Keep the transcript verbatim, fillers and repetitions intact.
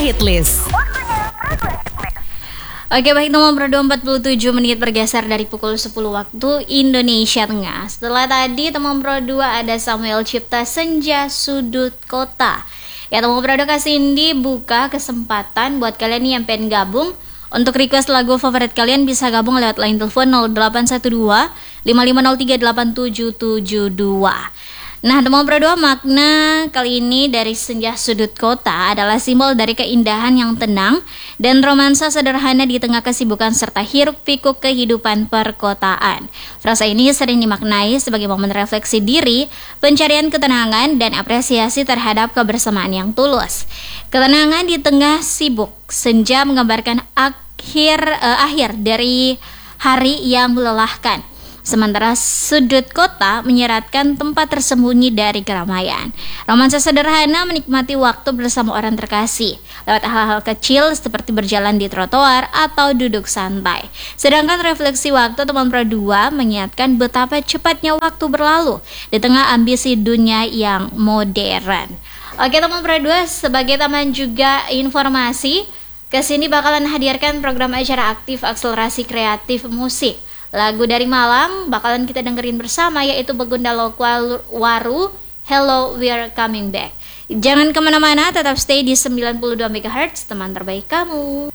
Hitlist. Oke baik, nomor berdua empat puluh tujuh menit bergeser dari pukul sepuluh waktu Indonesia Tengah. Setelah tadi teman berdua ada Samuel Cipta Senja Sudut Kota. Ya teman berdua kasih ini buka kesempatan buat kalian nih yang pengen gabung. Untuk request lagu favorit kalian bisa gabung lewat line telepon nol delapan satu dua lima lima nol tiga delapan tujuh tujuh dua. Nah, teman berdua, makna kali ini dari Senja Sudut Kota adalah simbol dari keindahan yang tenang dan romansa sederhana di tengah kesibukan serta hiruk-pikuk kehidupan perkotaan. Frasa ini sering dimaknai sebagai momen refleksi diri, pencarian ketenangan, dan apresiasi terhadap kebersamaan yang tulus. Ketenangan di tengah sibuk, senja menggambarkan akhir eh, akhir dari hari yang melelahkan. Sementara sudut kota menyeratkan tempat tersembunyi dari keramaian. Romansa sederhana menikmati waktu bersama orang terkasih lewat hal-hal kecil seperti berjalan di trotoar atau duduk santai. Sedangkan refleksi waktu teman berdua mengingatkan betapa cepatnya waktu berlalu di tengah ambisi dunia yang modern. Oke teman berdua, sebagai taman juga informasi, kesini bakalan hadirkan program acara aktif akselerasi kreatif musik. Lagu dari Malang bakalan kita dengerin bersama, yaitu Begunda Lokwaru, Hello We're Coming Back. Jangan kemana-mana, tetap stay di sembilan puluh dua megahertz, teman terbaik kamu.